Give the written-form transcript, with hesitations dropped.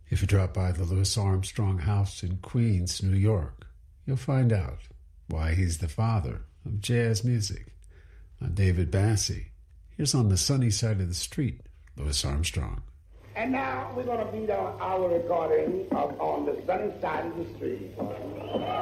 If you drop by the Louis Armstrong House in Queens, New York, you'll find out why he's the father of jazz music. I'm David Bassie. Here's On the Sunny Side of the Street, Louis Armstrong. And now we're going to beat on our recording of On the Sunny Side of the Street.